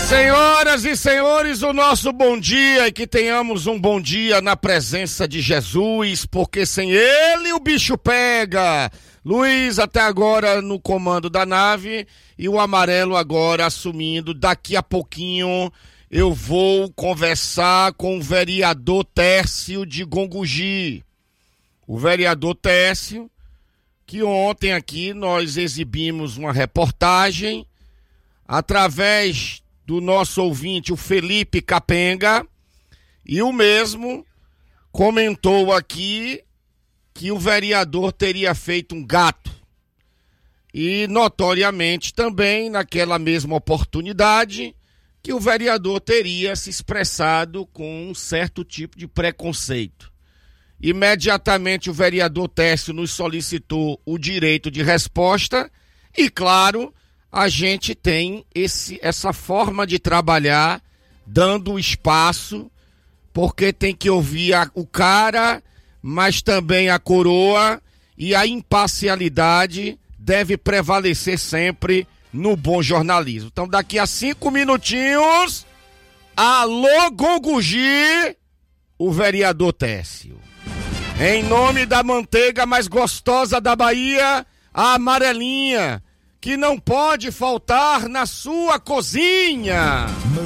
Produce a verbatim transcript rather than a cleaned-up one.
Senhoras e senhores, o nosso bom dia, e que tenhamos um bom dia na presença de Jesus, porque sem ele o bicho pega. Luiz até agora no comando da nave e o Amarelo agora assumindo. Daqui a pouquinho eu vou conversar com o vereador Tércio de Gonguji. O vereador Tércio, que ontem aqui nós exibimos uma reportagem através do nosso ouvinte, o Felipe Capenga, e o mesmo comentou aqui que o vereador teria feito um gato. E notoriamente também, naquela mesma oportunidade, que o vereador teria se expressado com um certo tipo de preconceito. Imediatamente o vereador Tércio nos solicitou o direito de resposta e, claro, a gente tem esse, essa forma de trabalhar, dando espaço, porque tem que ouvir a, o cara, mas também a coroa, e a imparcialidade deve prevalecer sempre no bom jornalismo. Então, daqui a cinco minutinhos, alô Gonguji, o vereador Tércio. Em nome da manteiga mais gostosa da Bahia, a amarelinha, que não pode faltar na sua cozinha.